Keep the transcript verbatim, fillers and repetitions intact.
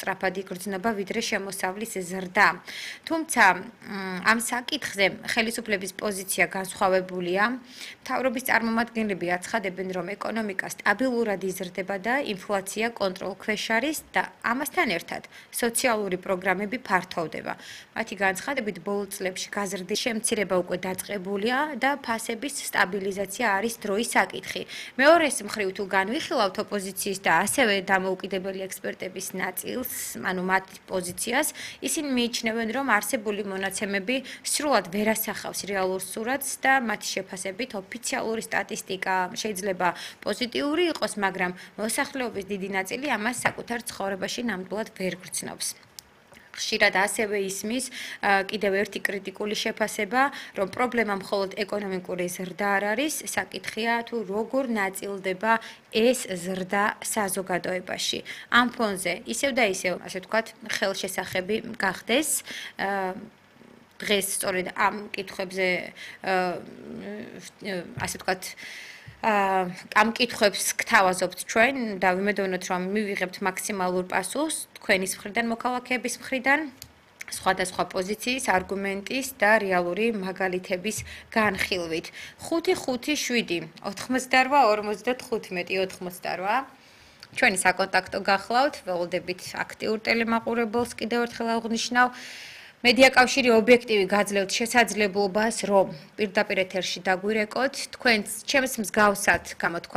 სწრაფად იგრძნობა ვიდრე შემოსავლის ზრდა. თუმცა ამ საკითხზე ხელისუფლების პოზიცია განსხვავებულია. მთავრობის წარმომადგენლები აცხადებენ, რომ ეკონომიკა სტაბილურად იზრდება და ინფლაცია კონტროლ ქვეშ არის და ამასთან ერთად სოციალური პროგრამები ფართოვდება. მათი განცხადებით, ბოლო წლებში გაზრდის შემცირება უკვე დაწყებულია და ფასების სტაბილიზაცია არის დროის საკითხი. მეორეს მხრივ თუ განვიხილავთ ოპოზიციის და ასევე დამოუკიდებელი ექსპერტების ნაწილს, ანუ მათ პოზიციას, ისინი მიიჩნევენ, რომ არსებული მონაცემები სრულად ვერ ასახავს რეალურ სურათს და მათი შეფასებით ოფიციალური სტატისტიკა შეიძლება პოზიტიური იყოს, მაგრამ მოსახლეობის დიდი ნაწილი ამას საკუთარ ცხოვრებაში ნამდვილად ვერ გრძნობს. ხშირად ასევე ისმის კიდევ ერთი კრიტიკული შეფასება, რომ პრობლემა მხოლოდ ეკონომიკური ზრდა არ არის, საკითხია თუ როგორ ნაწილდება ეს ზრდა საზოგადოებაში. ამ ფონზე ისევ და ისევ, ასე ვთქვათ, ხელშესახები გახდეს. დღეს სწორედ ამ კითხვებზე ასე ვთქვათ ამ კითხვებს გთავაზობთ ჩვენ და ვიმედოვნოთ, რომ მივიღებთ მაქსიმალურ პასუხს თქვენის მხრიდან, მოქალაქეების მხრიდან, სხვადასხვა პოზიციის, არგუმენტის და რეალური მაგალითების განხილვით. ხუთი ხუთი შვიდი ოთხმოცდარვა ორმოცდათხუთმეტი ოთხმოცდარვა ჩვენი საკონტაქტო გახლავთ, ველოდებით აქტიურ ტელემაყურებელს კიდევ ერთხელ აღვნიშნავ. მედია კავშირი ობიექტივი გაძლევთ შესაძლებლობას, რომ პირდაპირ ეთერში დაგვირეკოთ თქვენს ჩემს მსგავსად გამოთქვა